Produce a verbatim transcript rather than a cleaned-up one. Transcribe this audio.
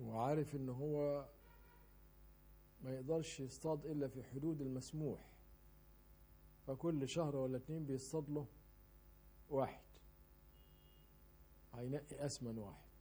وعارف ان هو ما يقدرش يصطاد الا في حدود المسموح، فكل شهر ولا اتنين بيصطاد له واحد، هينقي اسمن واحد